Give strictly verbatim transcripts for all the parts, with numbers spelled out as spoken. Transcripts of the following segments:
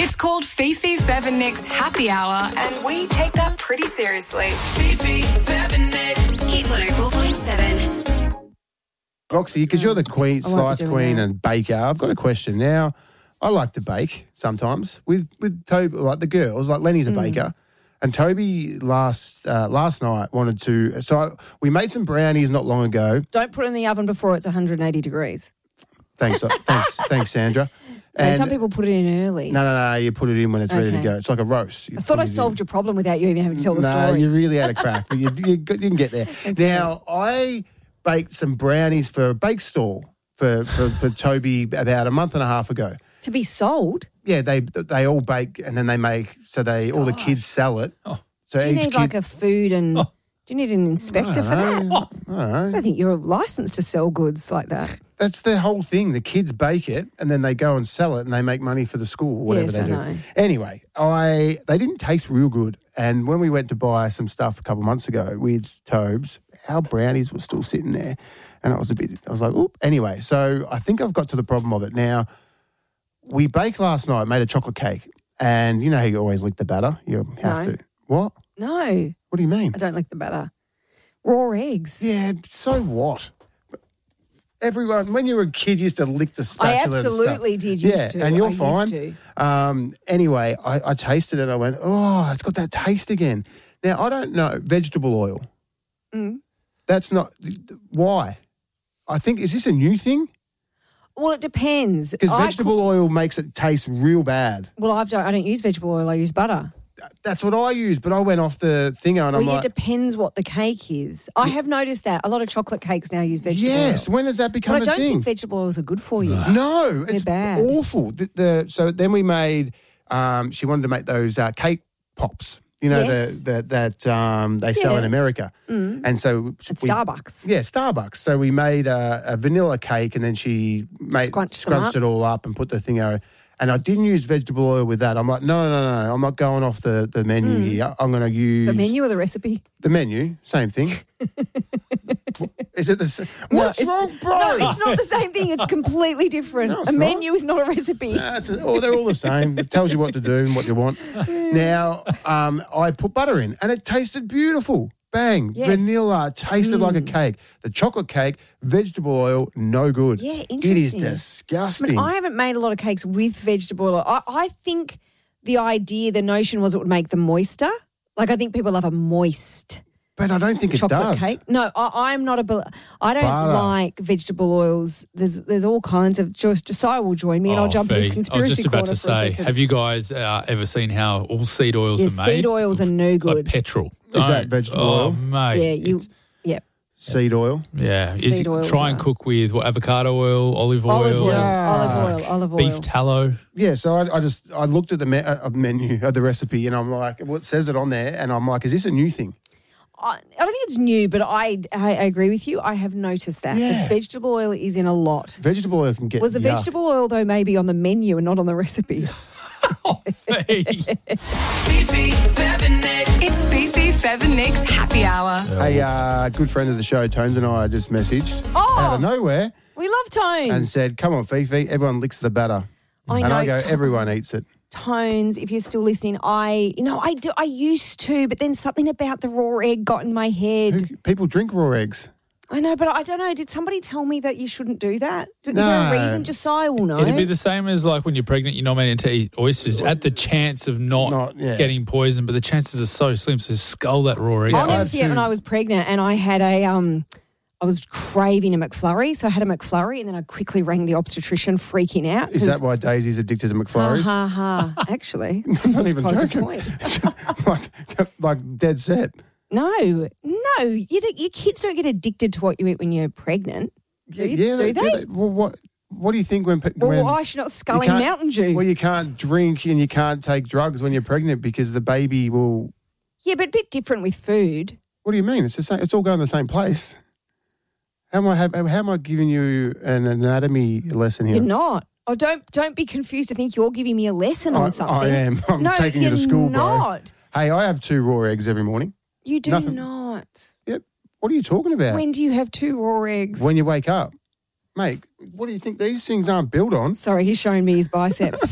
It's called Fifi, Fev and Nick's Happy Hour, and we take that pretty seriously. Fifi, Fev and Nick. Hit one oh four point seven. Roxy, because you're the queen, I won't be slice doing queen that. and baker, I've got a question. Now, I like to bake sometimes with, with Toby, like the girls, like Lenny's a Mm. baker. And Toby last uh, last night wanted to, so I, we made some brownies not long ago. Don't put it in the oven before it's one hundred eighty degrees. Thanks, thanks, thanks, Sandra. No, And some people put it in early. no, no, no, you put it in when it's ready to Okay. go. It's like a roast. You I thought put I it in. solved your problem without you even having to tell the No, story. you really had a crack, but you, you, got- you didn't get there. Now, I baked some brownies for a bake stall for, for, for Toby about a month and a half ago. To be sold? Yeah, they they all bake and then they make, so they all the kids sell it. Oh. So Do you each need kid, like a food and... Oh. Do you need an inspector for that? I don't know. I don't think you're licensed to sell goods like that. That's the whole thing. The kids bake it and then they go and sell it and they make money for the school, whatever Yes, they I do. know. Anyway, I they didn't taste real good. And when we went to buy some stuff a couple of months ago with Tobes, our brownies were still sitting there. And I was a bit, I was like, oop. Anyway, so I think I've got to the problem of it. Now, we baked last night, made a chocolate cake. And you know how you always lick the batter? You have No. to. What? No, What do you mean? I don't like the batter. Raw eggs. Yeah, so what? Everyone, when you were a kid, used to lick the I spatula absolutely and stuff. did used yeah, to. and you're I used fine. to. Um, anyway, I, I tasted it and I went, oh, it's got that taste again. Now, I don't know, vegetable oil. Mm. That's not, why? I think, is this a new thing? Well, it depends. Because I vegetable cook- oil makes it taste real bad. well, I've don't, I don't use vegetable oil. I use butter. That's what I use, but I went off the thing and Well, I'm yeah, like, it depends what the cake is. I have noticed that a lot of chocolate cakes now use vegetable yes, oil. when does that become But I a don't thing? think vegetable oils are good for you. No, it's bad. awful. The, the so then we made. Um, she wanted to make those uh, cake pops. You know Yes. the, the that um, they sell Yeah. in America, and so At we- Starbucks. Yeah, Starbucks. So we made a, a vanilla cake, and then she made Scrunched them scrunched up. it all up and put the thing over. And I didn't use vegetable oil with that. I'm like, no, no, no, no. I'm not going off the, the menu here. I'm going to use The menu or the recipe? The menu, same thing. Is it the same? What's it's, wrong, bro? No, it's not the same thing. It's completely different. No, it's a not. menu is not a recipe. That's a, oh, they're all the same. It tells you what to do and what you want. Now, um, I put butter in and it tasted beautiful. Bang. Yes. Vanilla. Tasted like a cake. The chocolate cake, vegetable oil, no good. Yeah, It is interesting. disgusting. I, mean, I haven't made a lot of cakes with vegetable oil. I, I think the idea, the notion was it would make them moister. Like, I think people love a moist but I don't think it chocolate does. cake. No, I, I'm not a. bel- I don't Butter. like vegetable oils. There's there's all kinds of. Just Josiah will join me, and I'll Oh, jump in his Fee, conspiracy I was just about corner to for a say, second. have you guys uh, ever seen how all seed oils Yeah, are made? seed oils are no It's like good. petrol. Is that Don't. vegetable oh, oil? mate. Yeah, you. it's- Yeah. Seed oil. Yeah. Is Seed it- oils try and are- cook with what, avocado oil, olive oil, Olive oil, Yeah. olive oil, olive oil. beef tallow. Yeah, so I, I just I looked at the me- uh, menu of the recipe and I'm like, what says it on there? And I'm like, is this a new thing? I, I don't think it's new, but I, I I agree with you. I have noticed that Yeah. the vegetable oil is in a lot. Vegetable oil can get Was the yuck. vegetable oil though maybe on the menu and not on the recipe? Fee. Fifi, Fev and Nick. It's Fifi, Fev and Nick's Happy Hour. A uh, good friend of the show, Tones, and I just messaged Oh. out of nowhere We love tones. and said, come on, Fifi, everyone licks the batter. I and know, I go, to- everyone eats it. Tones, if you're still listening, I you know I do I used to, but then something about the raw egg got in my head. Who, people drink raw eggs. I know, but I don't know. Did somebody tell me that you shouldn't do that? Is there No. a reason? Josiah will know. It'd be the same as like when you're pregnant, you're not meant to eat oysters. At the chance of not, Not- yeah. getting poisoned, but the chances are so slim. So skull that raw egg. Yeah, I'll I never have forget to- when I was pregnant and I had a um I was craving a McFlurry, so I had a McFlurry and then I quickly rang the obstetrician freaking out. Is 'cause- that why Daisy's addicted to Ha McFlurries? ha ha. Actually. I'm not even quite a good joking. point. like, like dead set. No, no, you don't, your kids don't get addicted to what you eat when you're pregnant. Do you? Yeah, do they- they? yeah, they- well, what What do you think when? pe- Well, when why should not you sculling can't- Mountain Dew? Well, you can't drink and you can't take drugs when you're pregnant because the baby will. Yeah, but a bit different with food. What do you mean? It's the same. It's all going the same place. How am I? How, how am I giving you an anatomy lesson here? You're not. Oh, don't don't be confused to think you're giving me a lesson I, on something. I am. I'm no, taking you you're to school, not. bro. Hey, I have two raw eggs every morning. You do Nothing. not. Yep. What are you talking about? When do you have two raw eggs? When you wake up, mate. What do you think these things aren't built on? Sorry, he's showing me his biceps.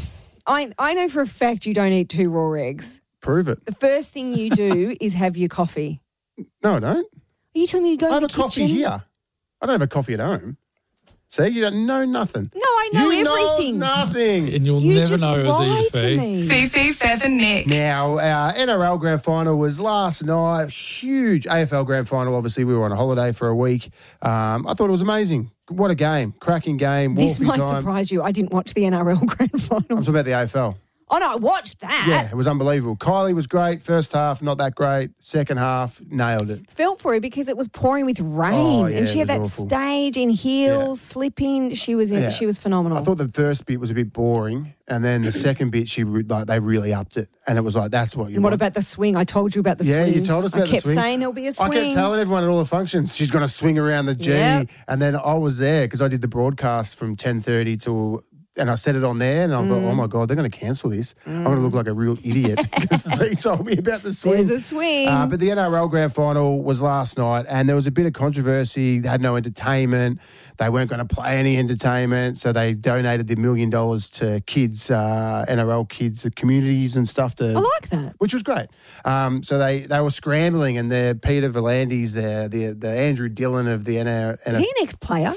I, I know for a fact you don't eat two raw eggs. Prove it. The first thing you do is have your coffee. No, I don't. Are you telling me you go I to have the a kitchen? coffee here. I don't have a coffee at home. See, you don't know nothing. No, I know you everything. Know nothing. And you'll You never just know it was lie to Edie. me. Fifi, Fev and Nick. Now, our N R L Grand Final was last night. Huge A F L Grand Final. Obviously, we were on a holiday for a week. Um, I thought it was amazing. What a game. Cracking game. This Wolfie might time. surprise you. I didn't watch the N R L Grand Final. I'm talking about the A F L. Oh, no, I watched that. Yeah, it was unbelievable. Kylie was great. First half, not that great. Second half, nailed it. Felt for her because it was pouring with rain, Oh, yeah, and she it had that was awful. stage in heels, Yeah. slipping. She was in, Yeah. she was phenomenal. I thought the first bit was a bit boring, and then the second bit, she re- like they really upped it, and it was like that's what you. and what want. about the swing? I told you about the Yeah, swing. you told us about I kept the swing. saying there'll be a swing. I kept telling everyone at all the functions she's going to swing around the G, Yep. and then I was there because I did the broadcast from ten thirty till. And I said it on there, and I thought, Mm. oh my God, they're going to cancel this. I'm going to look like a real idiot because he told me about the swing. There's a swing. Uh, but the N R L Grand Final was last night, and there was a bit of controversy. They had no entertainment. They weren't going to play any entertainment, so they donated the million dollars to kids, uh, N R L kids, communities and stuff. To I like that. which was great. Um, so they, they were scrambling, and the Peter Volandis, the the the Andrew Dillon of the N R L. Is he an ex-player?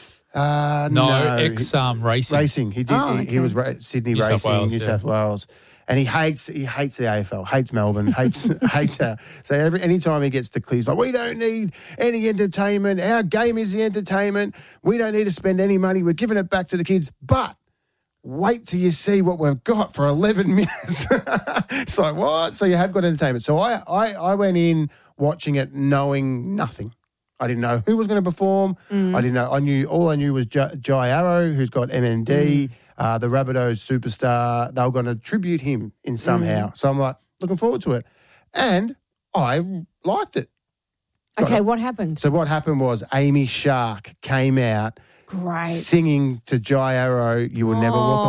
Uh, No, no, ex um, racing. racing. He did. Oh, he, okay. he was ra- Sydney New South Racing, Wales, New yeah. South Wales, and he hates he hates the A F L, hates Melbourne, hates hates her. So every anytime he gets to Cleveland, he's like, we don't need any entertainment. Our game is the entertainment. We don't need to spend any money. We're giving it back to the kids, but. Wait till you see what we've got for eleven minutes. It's like, what? So you have got entertainment. So I, I, I went in watching it knowing nothing. I didn't know who was going to perform. I didn't know. I knew all I knew was J- Jai Arrow, who's got M M D, uh, the Rabbitohs superstar. They were going to tribute him in somehow. So I'm like, looking forward to it. And I liked it. Got Okay, it. what happened? So what happened was Amy Shark came out Great. singing to Jai Arrow, You Will Never Walk